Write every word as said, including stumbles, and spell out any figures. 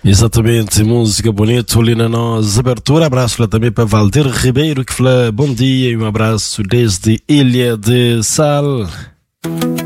Exatamente, música bonita ali na nossa abertura. Abraço lá também para Valdir Ribeiro, que fala bom dia, e um abraço desde Ilha de Sal.